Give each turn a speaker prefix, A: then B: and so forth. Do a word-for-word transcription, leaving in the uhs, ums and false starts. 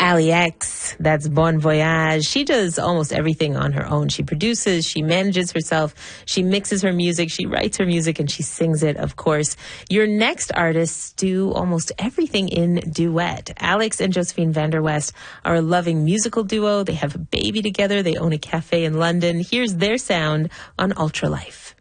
A: Ali X, that's Bon Voyage. She does almost everything on her own. She produces, she manages herself, she mixes her music, she writes her music, and she sings it, of course. Your next artists do almost everything in duet. Alex and Josephine Vanderwest are a loving musical duo. They have a baby together. They own a cafe in London. Here's their sound on Ultralife.